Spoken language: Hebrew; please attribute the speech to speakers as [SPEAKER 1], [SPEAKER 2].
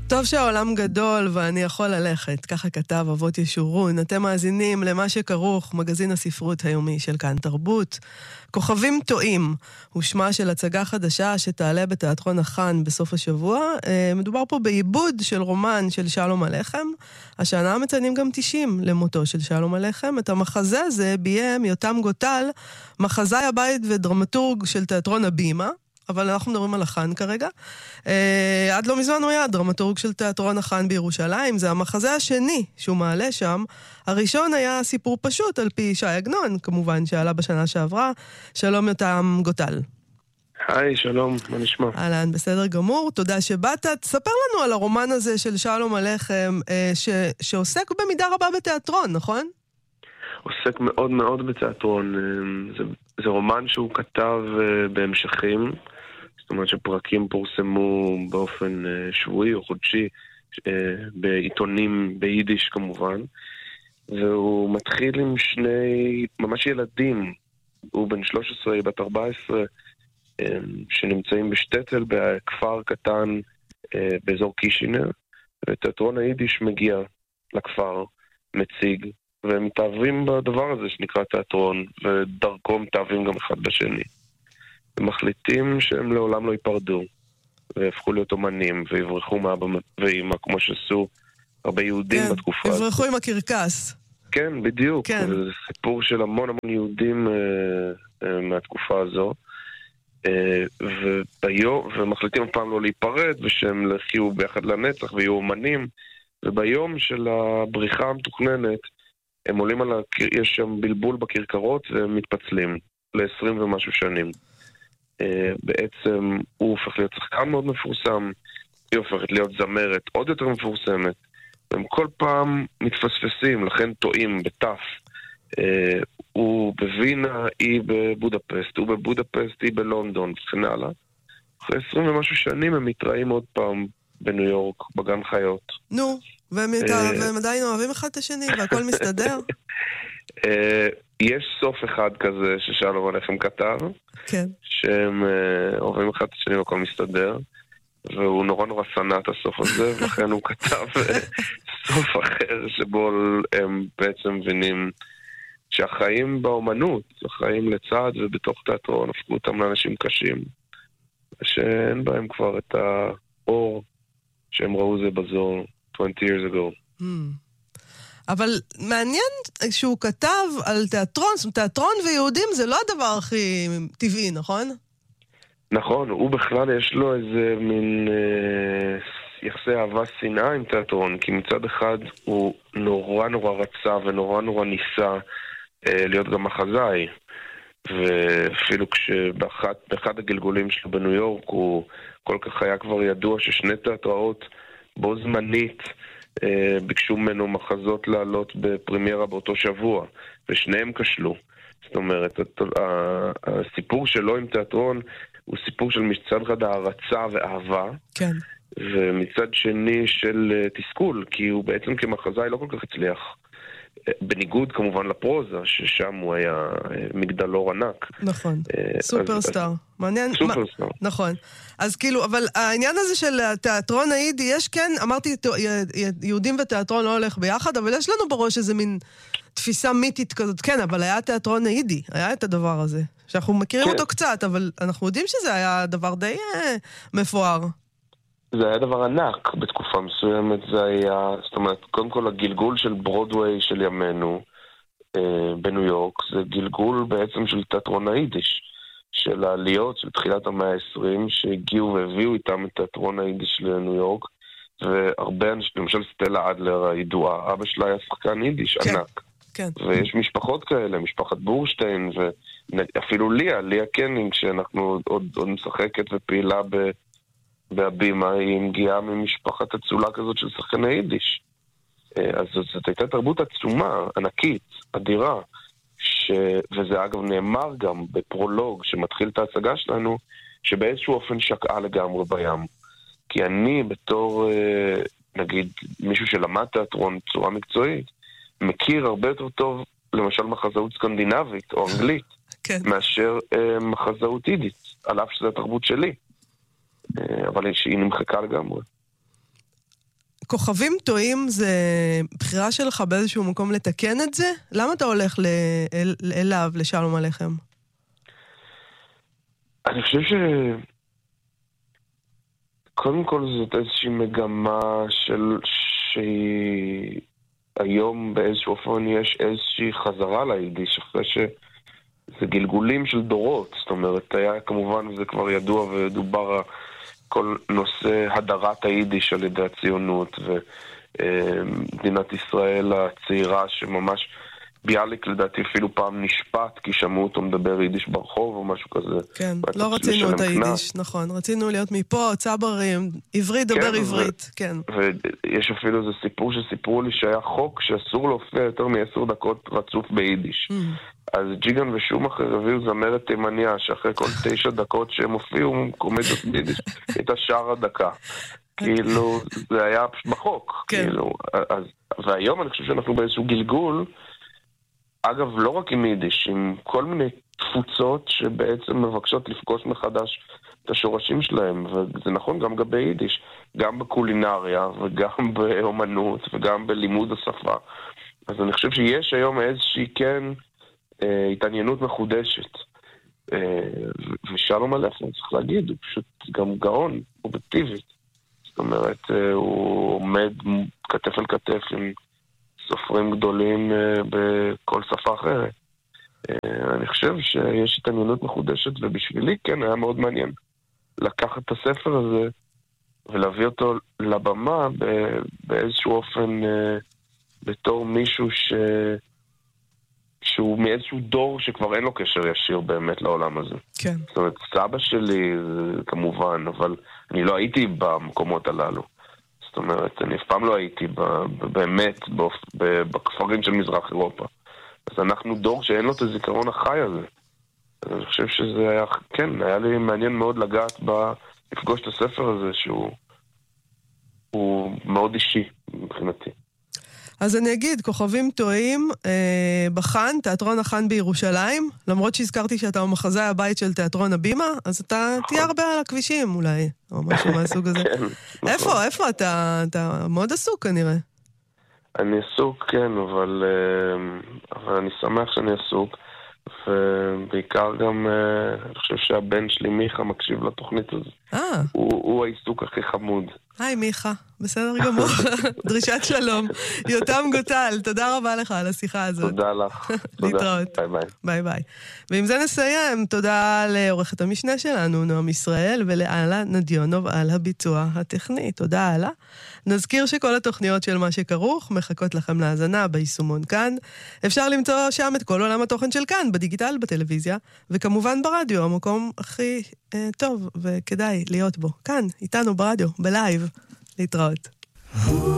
[SPEAKER 1] טוב שהעולם גדול ואני יכול ללכת, ככה כתב אבות ישורון. אתם מאזינים למה שכרוך, מגזין הספרות היומי של כאן תרבות. כוכבים טועים, הוא שמה של הצגה חדשה שתעלה בתיאטרון החאן בסוף השבוע. מדובר פה בעיבוד של רומן של שלום עליכם. השנה מציינים גם 90 למותו של שלום עליכם. את המחזה הזה ביים יותם גוטל, מחזאי הבית ודרמטורג של תיאטרון הבימה. אבל אנחנו מדברים על החאן כרגע. עד לא מזמן הוא היה דרמטורג של תיאטרון החאן בירושלים. זה המחזה השני שהוא מעלה שם. הראשון היה סיפור פשוט על פי שי עגנון, כמובן, שעלה בשנה שעברה. שלום יותם גוטל.
[SPEAKER 2] היי, שלום, מה נשמע?
[SPEAKER 1] אהלן, בסדר גמור, תודה שבאת. תספר לנו על הרומן הזה של שלום עליכם, שעוסק במידה רבה בתיאטרון, נכון?
[SPEAKER 2] עוסק מאוד מאוד בתיאטרון. זה רומן שהוא כתב בהמשכים, זאת אומרת שפרקים פורסמו באופן שבועי או חודשי בעיתונים ביידיש כמובן, והוא מתחיל עם שני ממש ילדים, הוא בן 13, בת 14, שנמצאים בשטטל בכפר קטן באזור קישינר, ותיאטרון היידיש מגיע לכפר, מציג, והם מתאהבים בדבר הזה שנקרא תיאטרון, ודרכו מתאהבים גם אחד בשני. הם מחליטים שהם לעולם לא ייפרדו, והפכו להיות אומנים, ויברחו מאבא ואמא, כמו שעשו הרבה יהודים
[SPEAKER 1] כן,
[SPEAKER 2] בתקופה הזאת.
[SPEAKER 1] יברחו עם הקרקס.
[SPEAKER 2] כן, בדיוק.
[SPEAKER 1] כן.
[SPEAKER 2] זה סיפור של המון המון יהודים מהתקופה הזו. ומחליטים הפעם לא להיפרד, ושהם יחיו ביחד לנצח ויהיו אומנים. וביום של הבריחה המתוכננת, הם עולים יש שם בלבול בכרכרות והם מתפצלים ל-20 ומשהו שנים. בעצם הוא הופך להיות שחקן מאוד מפורסם, היא הופכת להיות זמרת עוד יותר מפורסמת, והם כל פעם מתפספסים, לכן טועים בתף. הוא בווינה, היא בבודפסט, הוא בבודפסט, היא בלונדון, וכן הלאה. אחרי 20 ומשהו שנים הם מתראים עוד פעם בניו יורק, בגן חיות.
[SPEAKER 1] נו, והם עדיין אוהבים אחד את השני, והכל מסתדר?
[SPEAKER 2] יש סוף אחד כזה ששלום עליכם כתב,
[SPEAKER 1] כן.
[SPEAKER 2] שהם אוהבים אחד את השני והכל מסתדר, והוא נורא נורא שנא את הסוף הזה, ולכן הוא כתב סוף אחר שבו הם בעצם מבינים שהחיים באומנות, החיים לצד ובתוך תיאטרון הפכו אותם לאנשים קשים, ושאין בהם כבר את האור שהם ראו זה בזור 20 years ago.
[SPEAKER 1] אבל מעניין שהוא כתב על תיאטרון, זאת אומרת, תיאטרון ויהודים זה לא הדבר הכי טבעי, נכון?
[SPEAKER 2] נכון, הוא בכלל יש לו איזה מין יחסי אהבה שנאה עם תיאטרון, כי מצד אחד הוא נורא נורא רצה ונורא נורא ניסה להיות גם מחזאי, ואפילו כשבאחד הגלגולים שלו בניו יורק הוא כל כך היה כבר ידוע ששני תיאטראות בו זמנית ביקשו ממנו מחזות לעלות בפרימיירה באותו שבוע, ושניהם כשלו. זאת אומרת, הסיפור שלו עם תיאטרון הוא סיפור של מצד אחד הערצה ואהבה,
[SPEAKER 1] כן.
[SPEAKER 2] ומצד שני של תסכול, כי הוא בעצם כמחזאי לא כל כך הצליח. בניגוד כמובן לפרוזה, ששם הוא היה מגדלור ענק.
[SPEAKER 1] נכון, סופרסטאר. מעניין.
[SPEAKER 2] סופרסטאר.
[SPEAKER 1] נכון. אז כאילו, אבל העניין הזה של התיאטרון היידי, יש כן, אמרתי, יהודים ותיאטרון לא הולך ביחד, אבל יש לנו בראש איזה מין תפיסה מיתית כזאת. כן, אבל היה תיאטרון היידי, היה את הדבר הזה. שאנחנו מכירים אותו קצת, אבל אנחנו יודעים שזה היה דבר די מפואר.
[SPEAKER 2] זה היה דבר ענק בתקופה מסוימת, זה היה, זאת אומרת, קודם כל הגלגול של ברודווי של ימינו בניו יורק, זה גלגול בעצם של תיאטרון היידיש, של העליות של תחילת המאה ה-20, שהגיעו והביאו איתם את תיאטרון היידיש לניו יורק, והרבה אנשים, למשל סטלה אדלר הידועה, אבא שלה היה שחקן יידיש ענק.
[SPEAKER 1] כן.
[SPEAKER 2] ויש משפחות כאלה, משפחת בורשטיין, ואפילו ליה קנינג, שאנחנו עוד משחקת ופעילה בהבימה, היא מגיעה ממשפחת אצולה כזאת של שחקני יידיש. אז זאת הייתה תרבות עצומה, ענקית, אדירה, וזה אגב נאמר גם בפרולוג שמתחיל את ההצגה שלנו, שבאיזשהו אופן שקעה לגמרי בים. כי אני בתור, נגיד, מישהו שלמד תיאטרון בצורה מקצועית, מכיר הרבה יותר טוב, למשל מחזאות סקנדינבית או אנגלית,
[SPEAKER 1] כן.
[SPEAKER 2] מאשר מחזאות יידית, על אף שזה התרבות שלי. אבל שהיא נמחקה לגמרי.
[SPEAKER 1] כוכבים טועים זה בחירה שלך באיזשהו מקום לתקן את זה? למה אתה הולך אליו, לשלום עליכם?
[SPEAKER 2] אני חושב קודם כל זאת איזושהי מגמה שהיום באיזשהו אופן יש איזושהי חזרה ליידיש, אחרי שזה גלגולים של דורות. זאת אומרת, היה כמובן, וזה כבר ידוע ודובר, כל נושא הדרת היידיש על ידי הציונות ומדינת ישראל הצעירה, שממש ביאליק לדעתי אפילו פעם נשפט כי שמעו אותו מדבר יידיש ברחוב או משהו כזה.
[SPEAKER 1] כן, לא רצינו את היידיש, נכון. רצינו להיות מפה, צברים, עברית, דבר עברית, כן.
[SPEAKER 2] ויש אפילו איזה סיפור שסיפרו לי שהיה חוק שאסור להופיע יותר מ10 דקות רצוף ביידיש. אז ג'יגן ושומאחר הביאו זמרת תימניה שאחרי כל 9 דקות שהם הופיעו קומדיות ביידיש הייתה שער הדקה. כאילו, זה היה בחוק. כאילו, והיום אני חושב שאנחנו באיזשהו גלגול, אגב, לא רק עם יידיש, עם כל מיני תפוצות שבעצם מבקשות לפגוש מחדש את השורשים שלהם, וזה נכון גם לגבי יידיש, גם בקולינריה וגם באומנות וגם בלימוד השפה. אז אני חושב שיש היום איזושהי כן התעניינות מחודשת. ושלום עליכם, צריך להגיד, הוא פשוט גם גאון, אובייקטיבית. זאת אומרת, הוא עומד כתף על כתף עם סופרים גדולים בכל שפה אחרת. אני חושב שיש התעניינות מחודשת, ובשבילי כן היה מאוד מעניין לקחת את הספר הזה ולהביא אותו לבמה באיזשהו אופן בתור מישהו שהוא מאיזשהו דור שכבר אין לו קשר ישיר באמת לעולם הזה.
[SPEAKER 1] כן.
[SPEAKER 2] זאת אומרת, סבא שלי כמובן, אבל אני לא הייתי במקומות הללו. זאת אומרת, אני אף פעם לא הייתי באמת בכפרים של מזרח אירופה. אז אנחנו דור שאין לו את הזיכרון החי הזה. אז אני חושב שזה היה, כן, היה לי מעניין מאוד לגעת לפגוש את הספר הזה שהוא מאוד אישי מבחינתי.
[SPEAKER 1] אז אני אגיד, כוכבים טועים בחן, תיאטרון החן בירושלים, למרות שהזכרתי שאתה המחזאי הבית של תיאטרון הבימה, אז אתה תהיה הרבה על הכבישים אולי, או משהו מהסוג הזה. איפה אתה? אתה מאוד עסוק כנראה.
[SPEAKER 2] אני עסוק, כן, אבל אני שמח שאני עסוק, ובעיקר גם, אני חושב שהבן שלי מיכה מקשיב לתוכנית הזאת. הוא העיסוק הכי חמוד.
[SPEAKER 1] היי מיכה, בסדר גמור. דרישת שלום. יותם גוטל, תודה רבה לך על השיחה הזאת.
[SPEAKER 2] תודה לך.
[SPEAKER 1] להתראות.
[SPEAKER 2] ביי ביי.
[SPEAKER 1] ביי ביי. ועם זה נסיים, תודה לעורכת המשנה שלנו, נועם ישראל, ולאלה נדיונוב על הביצוע הטכני. תודה אלה. נזכיר שכל התוכניות של מה שכרוך מחכות לכם להאזנה ביישומון כאן. אפשר למצוא שם את כל עולם התוכן של כאן, בדיגיטל, בטלוויזיה, וכמובן ברדיו, המקום הכי טוב וכדאי להיות בו. כאן, איתנו ברדיו, בלייב. להתראות.